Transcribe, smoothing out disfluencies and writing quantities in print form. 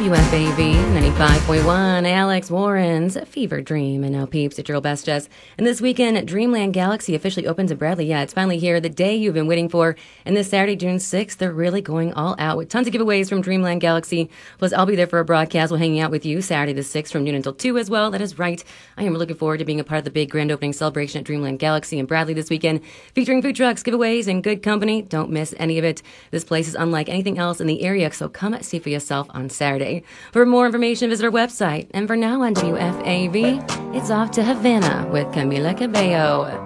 WFAV 95.1, Alex Warren's Fever Dream. And now, peeps, it's your best Jess. And this weekend, Dreamland Galaxy officially opens in Bradley. Yeah, it's finally here, the day you've been waiting for. And this Saturday, June 6th, they're really going all out with tons of giveaways from Dreamland Galaxy. Plus, I'll be there for a broadcast. We'll hang out with you Saturday the 6th from noon until 2 as well. That is right. I am looking forward to being a part of the big grand opening celebration at Dreamland Galaxy in Bradley this weekend, featuring food trucks, giveaways, and good company. Don't miss any of it. This place is unlike anything else in the area, so come see for yourself on Saturday. For more information, visit our website. And for now on WFAV, it's off to Havana with Camila Cabello.